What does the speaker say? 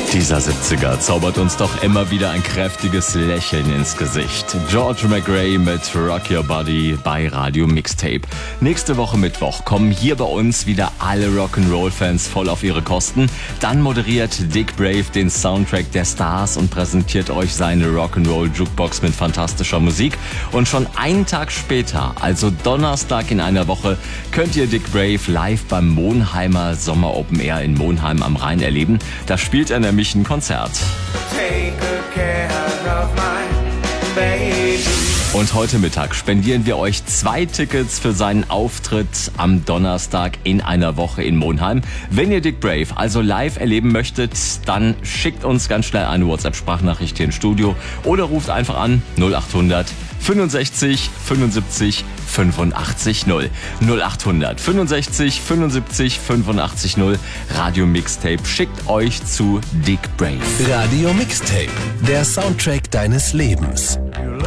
Dieser 70er zaubert uns doch immer wieder ein kräftiges Lächeln ins Gesicht. George McRae mit Rock Your Body bei Radio Mixtape. Nächste Woche Mittwoch kommen hier bei uns wieder alle Rock'n'Roll-Fans voll auf ihre Kosten. Dann moderiert Dick Brave den Soundtrack der Stars und präsentiert euch seine Rock'n'Roll-Jukebox mit fantastischer Musik. Und schon einen Tag später, also Donnerstag in einer Woche, könnt ihr Dick Brave live beim Monheimer Sommer Open Air in Monheim am Rhein erleben. Da spielt er nämlich ein Konzert. Take good care of my baby. Und heute Mittag spendieren wir euch 2 Tickets für seinen Auftritt am Donnerstag in einer Woche in Monheim. Wenn ihr Dick Brave also live erleben möchtet, dann schickt uns ganz schnell eine WhatsApp-Sprachnachricht hier ins Studio oder ruft einfach an 0800 65 75 85 0. 0800 65 75 85 0. Radio Mixtape schickt euch zu Dick Brave. Radio Mixtape, der Soundtrack deines Lebens.